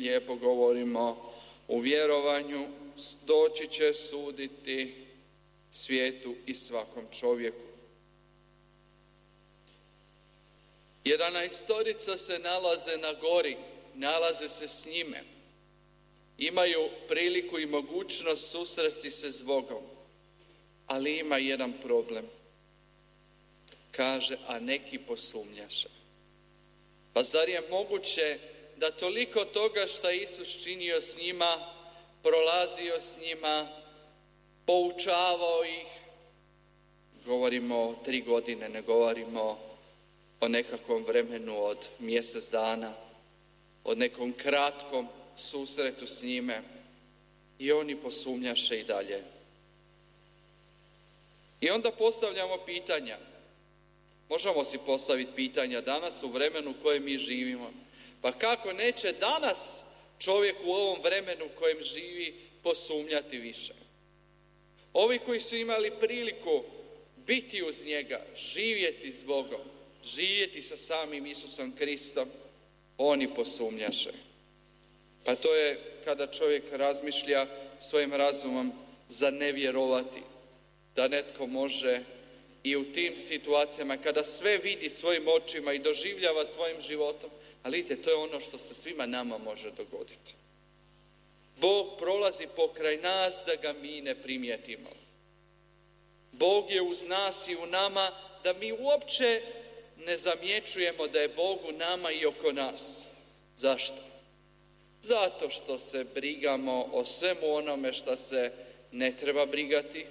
lijepo govorimo u vjerovanju, doći će suditi svijetu i svakom čovjeku. 11 se nalaze na gori, nalaze se s njime. Imaju priliku i mogućnost susresti se s Bogom. Ali ima jedan problem. Kaže, a neki posumnjaše. Pa zar je moguće da toliko toga što je Isus činio s njima, prolazio s njima, poučavao ih, govorimo o 3 godine, ne govorimo o nekakvom vremenu od mjesec dana, od nekom kratkom susretu s njime, i oni posumnjaše i dalje. I onda postavljamo pitanja. Možemo si postaviti pitanja danas u vremenu u kojem mi živimo. Pa kako neće danas čovjek u ovom vremenu u kojem živi posumnjati više? Ovi koji su imali priliku biti uz njega, živjeti s Bogom, živjeti sa samim Isusom Kristom, oni posumnjaše. Pa to je kada čovjek razmišlja svojim razumom za ne vjerovati da netko može i u tim situacijama kada sve vidi svojim očima i doživljava svojim životom. Ali vidite, to je ono što se svima nama može dogoditi. Bog prolazi pokraj nas da ga mi ne primijetimo. Bog je uz nas i u nama da mi uopće ne zamjećujemo da je Bog u nama i oko nas. Zašto? Zato što se brigamo o svemu onome što se ne treba brigati.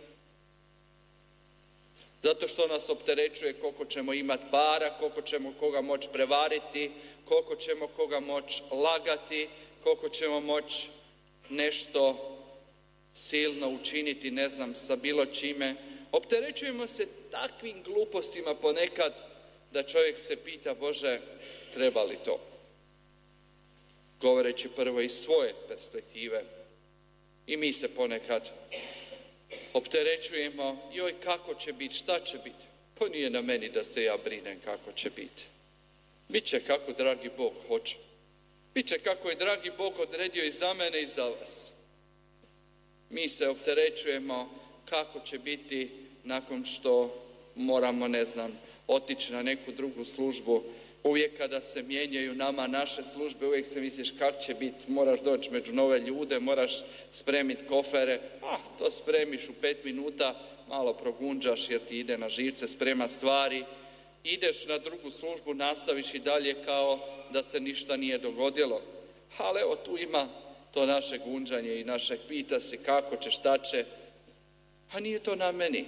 Zato što nas opterećuje koliko ćemo imati para, koliko ćemo koga moći prevariti, koliko ćemo koga moći lagati, koliko ćemo moći nešto silno učiniti, ne znam, sa bilo čime. Opterećujemo se takvim glupostima ponekad da čovjek se pita, Bože, treba li to? Govoreći prvo iz svoje perspektive. I mi se ponekad opterećujemo, joj, kako će biti, šta će biti? Pa nije na meni da se ja brinem kako će biti. Biće kako dragi Bog hoće. Biće kako je dragi Bog odredio i za mene i za vas. Mi se opterećujemo kako će biti nakon što moramo, ne znam, otići na neku drugu službu. Uvijek kada se mijenjaju nama naše službe, uvijek se misliš kako će biti, moraš doći među nove ljude, moraš spremiti kofere, to spremiš u 5 minuta, malo progunđaš jer ti ide na živce, sprema stvari, ideš na drugu službu, nastaviš i dalje kao da se ništa nije dogodilo. Ali evo, tu ima to naše gunđanje i naše pita se kako će, šta će, a nije to na meni.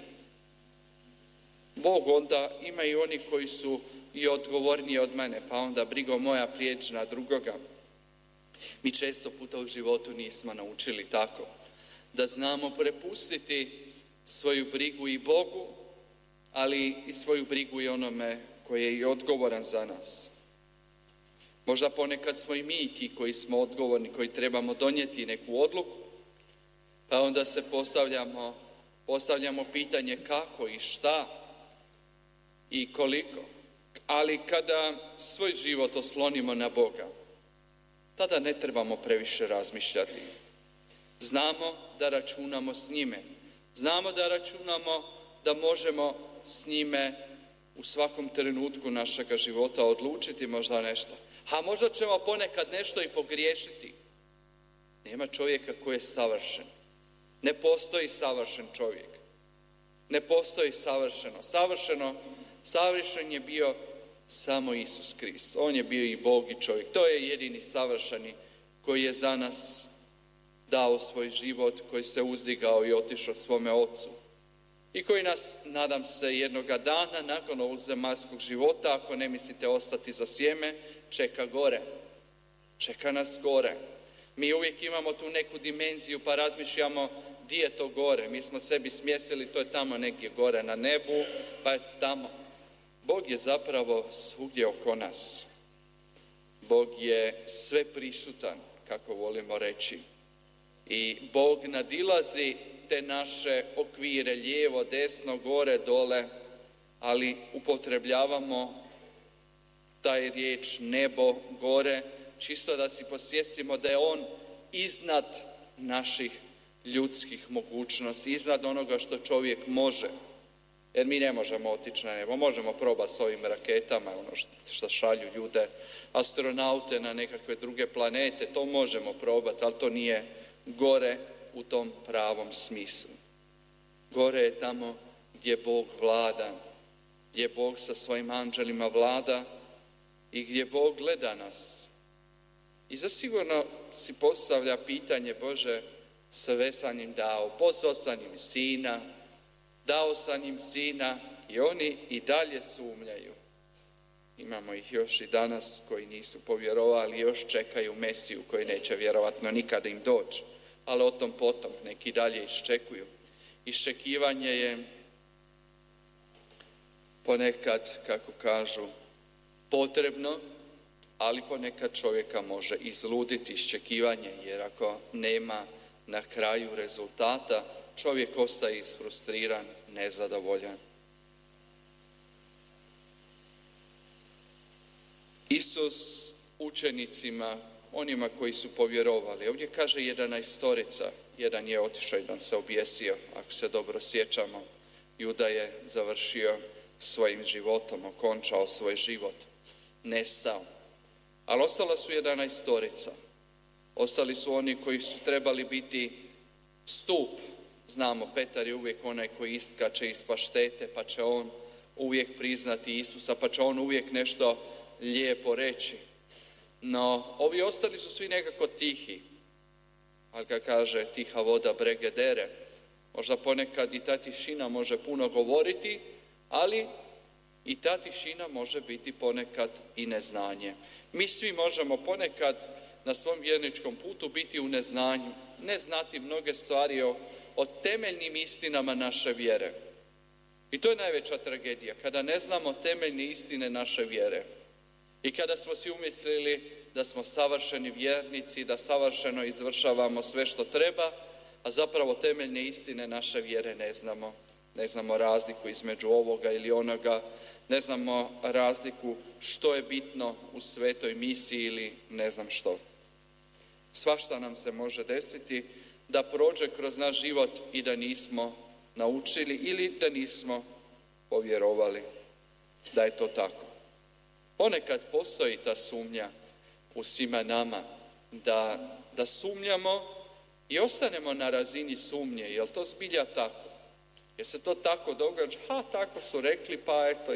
Bog onda ima i oni koji su i odgovorniji od mene, pa onda brigo moja prijeći na drugoga. Mi često puta u životu nismo naučili tako, da znamo prepustiti svoju brigu i Bogu, ali i svoju brigu i onome koji je i odgovoran za nas. Možda ponekad smo i mi ti koji smo odgovorni, koji trebamo donijeti neku odluku, pa onda se postavljamo pitanje kako i šta i koliko. Ali kada svoj život oslonimo na Boga, tada ne trebamo previše razmišljati. Znamo da računamo s njime. Znamo da računamo da možemo s njime u svakom trenutku našega života odlučiti možda nešto. A možda ćemo ponekad nešto i pogriješiti. Nema čovjeka koji je savršen. Ne postoji savršen čovjek. Ne postoji savršeno. Savršen je bio samo Isus Krist. On je bio i Bog i čovjek. To je jedini savršeni koji je za nas dao svoj život, koji se uzdigao i otišao svome Otcu. I koji nas, nadam se, jednoga dana nakon ovog zemaljskog života, ako ne mislite ostati za sjeme, čeka gore. Čeka nas gore. Mi uvijek imamo tu neku dimenziju pa razmišljamo di je to gore. Mi smo sebi smjestili, to je tamo negdje gore na nebu, pa je tamo. Bog je zapravo svugdje oko nas. Bog je sve prisutan, kako volimo reći. I Bog nadilazi te naše okvire, lijevo, desno, gore, dole, ali upotrebljavamo taj riječ nebo, gore, čisto da si posvijestimo da je on iznad naših ljudskih mogućnosti, iznad onoga što čovjek može. Jer mi ne možemo otići na nebo, možemo probati s ovim raketama, ono što šalju ljude, astronaute na nekakve druge planete, to možemo probati, ali to nije gore u tom pravom smislu. Gore je tamo gdje Bog vlada, gdje Bog sa svojim anđelima vlada i gdje Bog gleda nas. I zasigurno si postavlja pitanje, Bože, sve sam im dao, poslao sam im sina, dao sam im sina i oni i dalje sumnjaju. Imamo ih još i danas koji nisu povjerovali, još čekaju Mesiju koji neće vjerovatno nikada im doći, ali o tom potom, neki dalje iščekuju. Iščekivanje je ponekad, kako kažu, potrebno, ali ponekad čovjeka može izluditi iščekivanje, jer ako nema na kraju rezultata, čovjek ostaje isfrustriran, nezadovoljan. Isus učenicima, onima koji su povjerovali, ovdje kaže 11, jedan je otišao, jedan se objesio, ako se dobro sjećamo. Juda je završio svojim životom, okončao svoj život, nestao. Ali ostala su 11. Ostali su oni koji su trebali biti stup. Znamo, Petar je uvijek onaj koji iskače iz paštete, pa će on uvijek priznati Isusa, pa će on uvijek nešto lijepo reći. No, ovi ostali su svi nekako tihi. Ali kad kaže tiha voda brege dere, možda ponekad i ta tišina može puno govoriti, ali i ta tišina može biti ponekad i neznanje. Mi svi možemo ponekad na svom vjerničkom putu biti u neznanju, ne znati mnoge stvari o temeljnim istinama naše vjere. I to je najveća tragedija, kada ne znamo temeljne istine naše vjere. I kada smo si umislili da smo savršeni vjernici, da savršeno izvršavamo sve što treba, a zapravo temeljne istine naše vjere ne znamo. Ne znamo razliku između ovoga ili onoga, ne znamo razliku što je bitno u svetoj misiji ili ne znam što. Svašta nam se može desiti da prođe kroz naš život i da nismo naučili ili da nismo povjerovali da je to tako. Ponekad postoji ta sumnja u svima nama da sumnjamo i ostanemo na razini sumnje. Je li to zbilja tako? Jer se to tako događa? Tako su rekli, pa eto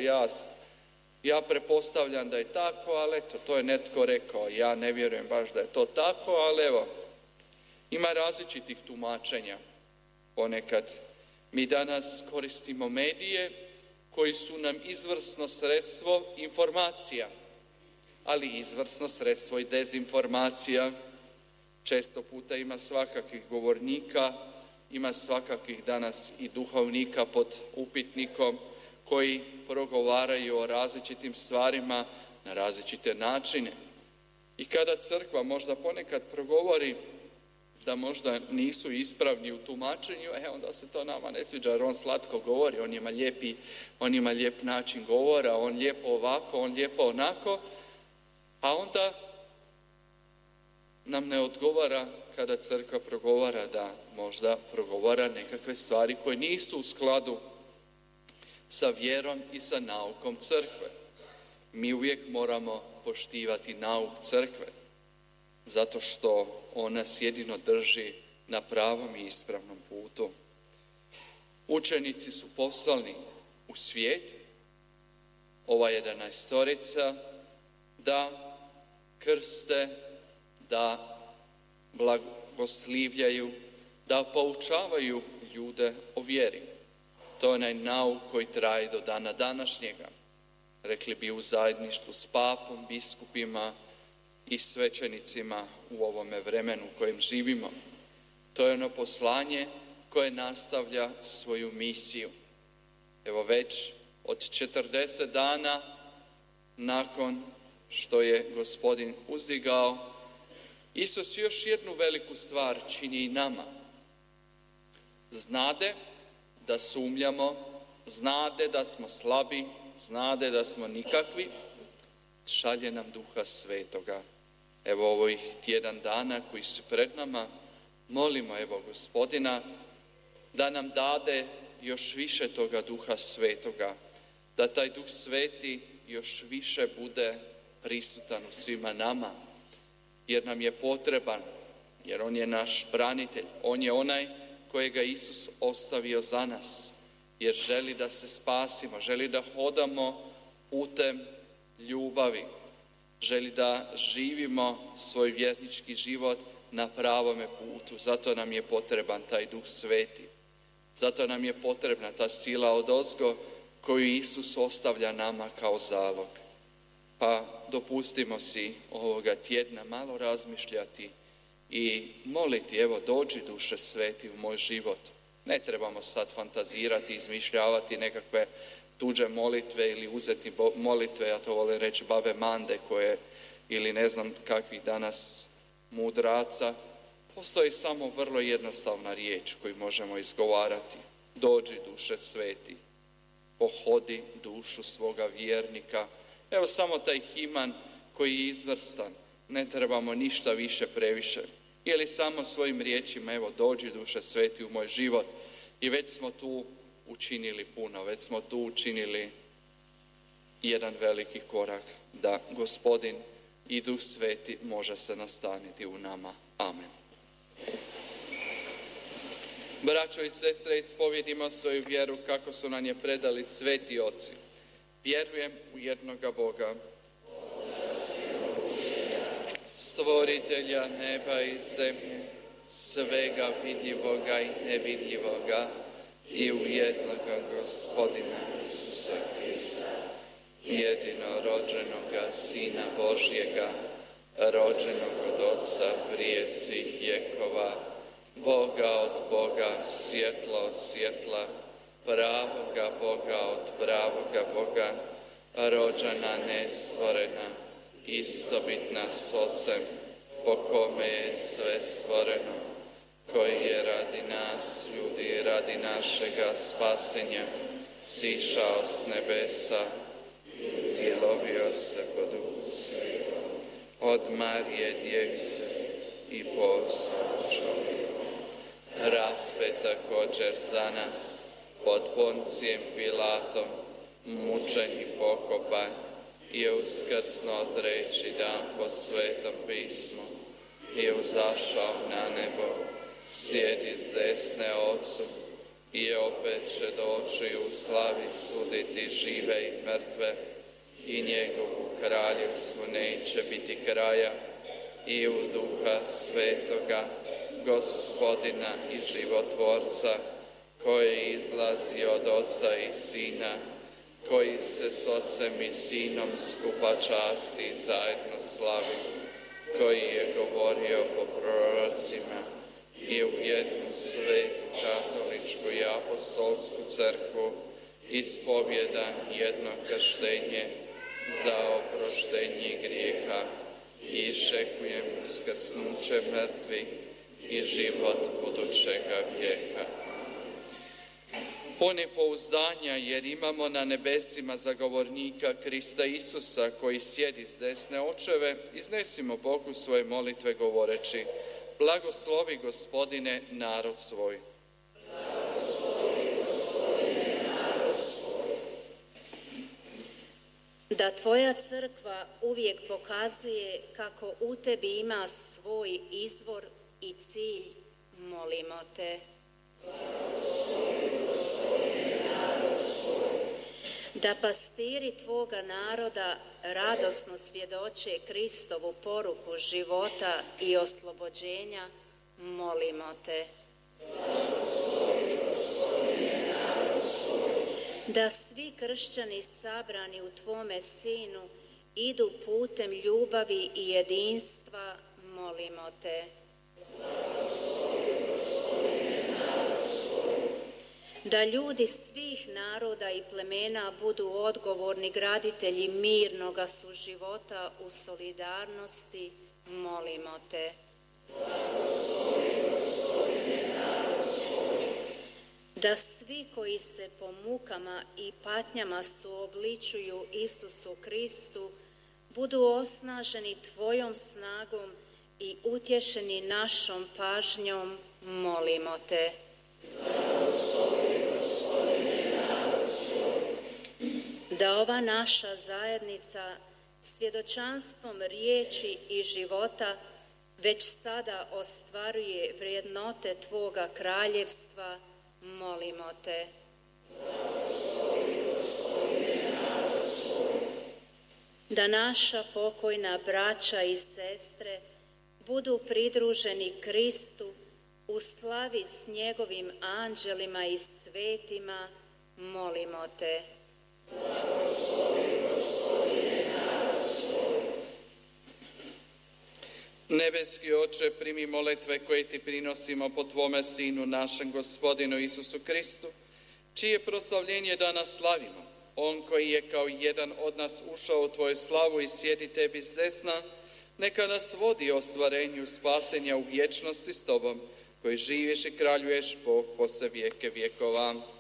ja pretpostavljam da je tako, ali eto, to je netko rekao. Ja ne vjerujem baš da je to tako, ali evo, ima različitih tumačenja. Ponekad mi danas koristimo medije koji su nam izvrsno sredstvo informacija, ali izvrsno sredstvo i dezinformacija. Često puta ima svakakvih govornika, ima svakakvih danas i duhovnika pod upitnikom koji progovaraju o različitim stvarima na različite načine. I kada crkva možda ponekad progovori da možda nisu ispravni u tumačenju, onda se to nama ne sviđa jer on slatko govori, on ima lijep način govora, on lijepo ovako, on lijepo onako, a onda nam ne odgovara kada crkva progovara da možda progovara nekakve stvari koje nisu u skladu sa vjerom i sa naukom crkve. Mi uvijek moramo poštivati nauk crkve, zato što on nas jedino drži na pravom i ispravnom putu. Učenici su poslani u svijet, ova 11, da krste, da blagoslivljaju, da poučavaju ljude o vjeri. To je onaj nauk koji traje do dana današnjega. Rekli bi u zajedništvu s papom, biskupima i svećenicima u ovome vremenu u kojem živimo. To je ono poslanje koje nastavlja svoju misiju. Evo već od 40 dana nakon što je Gospodin uzdigao, Isus još jednu veliku stvar čini i nama. Znade da sumnjamo, znade da smo slabi, znade da smo nikakvi, šalje nam Duha Svetoga. evo ovih tjedan dana koji su pred nama, molimo evo Gospodina da nam dade još više toga Duha Svetoga, da taj Duh Sveti još više bude prisutan u svima nama, jer nam je potreban, jer On je naš branitelj, On je onaj kojega Isus ostavio za nas, jer želi da se spasimo, želi da hodamo putem ljubavi, želi da živimo svoj vjernički život na pravome putu. Zato nam je potreban taj Duh Sveti. Zato nam je potrebna ta sila odozgo koju Isus ostavlja nama kao zalog. Pa dopustimo si ovoga tjedna malo razmišljati i moliti, evo dođi Duše Sveti u moj život. Ne trebamo sad fantazirati, izmišljavati nekakve tuđe molitve ili uzeti molitve, ja to volim reći babe Mande koje, ili ne znam kakvih danas mudraca. Postoji samo vrlo jednostavna riječ koju možemo izgovarati. Dođi Duše Sveti, pohodi dušu svoga vjernika. Evo samo taj himan koji je izvrstan, ne trebamo ništa više previše. Ili samo svojim riječima, evo dođi Duše Sveti u moj život, i već smo tu učinili puno, već smo tu učinili jedan veliki korak da Gospodin i Duh Sveti može se nastaniti u nama. Amen. Braćo i sestre, ispovjedimo svoju vjeru kako su nam je predali sveti oci. Vjerujem u jednoga Boga, stvoritelja neba i zemlje, svega vidljivoga i nevidljivoga, i u jednoga Gospodina Isusa Krista, jedinorođenoga Sina Božjega, rođenog od Oca prije svih vjekova, Boga od Boga, svjetla od svjetla, pravoga Boga od pravoga Boga, rođena nestvorena, istobitna s Otcem, po kome je sve stvoreno, koji je radi nas, ljudi, radi našega spasenja, sišao s nebesa, djelovio se po Duhu Svetom, od Marije djevice i postao čovjekom, raspet također za nas, pod Poncijem Pilatom, mučen i pokopan, je uskrsnuo treći dan po Svetom pismu, je uzašao na nebo, sjedi s desne Otcu, i je opet će doći u slavi suditi žive i mrtve, i njegovu kraljevstvu neće biti kraja, i u Duha Svetoga, Gospodina i životvorca, koji izlazi od Oca i Sina, koji se s Ocem i Sinom skupa časti i zajedno slavi, koji je govorio po prorocima, i u jednu svetu katoličku i apostolsku crkvu ispovjedam jedno krštenje za oproštenje grijeha, i iščekujem uskrsnuće mrtvih i život budućega vijeka. Pone pouzdanja, jer imamo na nebesima zagovornika Krista Isusa, koji sjedi s desne očeve, iznesimo Bogu svoje molitve govoreći: blagoslovi Gospodine narod svoj. Da tvoja crkva uvijek pokazuje kako u tebi ima svoj izvor i cilj, molimo te. Da pastiri tvoga naroda radosno svjedoče Kristovu poruku života i oslobođenja, molimo te. Da svi kršćani sabrani u tvome Sinu idu putem ljubavi i jedinstva, molimo te. Da ljudi svih naroda i plemena budu odgovorni graditelji mirnoga suživota u solidarnosti, molimo te. Da svi koji se po mukama i patnjama suobličuju Isusu Kristu budu osnaženi tvojom snagom i utješeni našom pažnjom, molimo te. Da ova naša zajednica svjedočanstvom riječi i života već sada ostvaruje vrijednote tvoga kraljevstva, molimo te. Da naša pokojna braća i sestre budu pridruženi Kristu u slavi s njegovim anđelima i svetima, molimo te. Nebeski Oče, primi molitve koje ti prinosimo po tvome Sinu, našem Gospodinu Isusu Kristu, čije proslavljenje danas slavimo. On koji je kao jedan od nas ušao u tvoju slavu i sjedi tebi s desna, neka nas vodi ostvarenju spasenja u vječnosti s tobom, koji živiš i kraljuješ Bog posle vijeke vjekova.